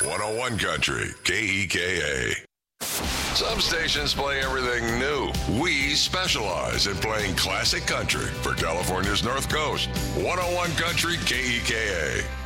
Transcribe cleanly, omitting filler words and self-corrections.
101 Country, KEKA. Some stations play everything new. We specialize in playing classic country for California's North Coast. 101 Country, KEKA.